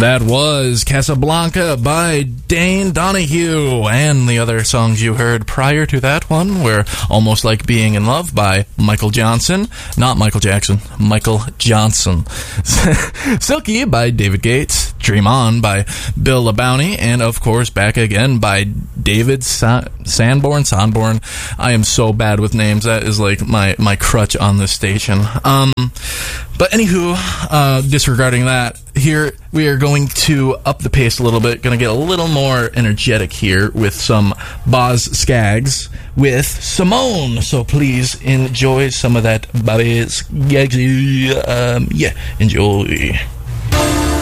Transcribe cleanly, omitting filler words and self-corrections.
That was Casablanca by Dane Donahue, and the other songs you heard prior to that one were Almost Like Being in Love by Michael Johnson, not Michael Jackson, Michael Johnson. Silky by David Gates, Dream On by Bill LaBounty, and of course Back Again by David Sanborn. I am so bad with names. That is like my crutch on this station. But anywho, disregarding that, here we are going to up the pace a little bit, going to get a little more energetic here with some Boz Scaggs with Simone. So please enjoy some of that Boz Scaggs. Yeah, enjoy.